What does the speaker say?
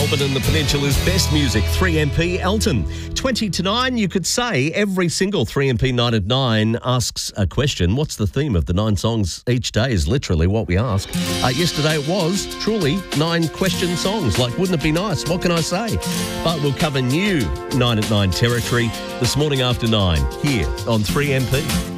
Melbourne and the Peninsula's best music, 3MP Elton. 20 to 9, you could say every single 3MP Night at 9 asks a question. What's the theme of the 9 songs each day is literally what we ask. Yesterday it was truly 9 question songs. Like, wouldn't it be nice? What can I say? But we'll cover new 9 at 9 territory this morning after 9 here on 3MP.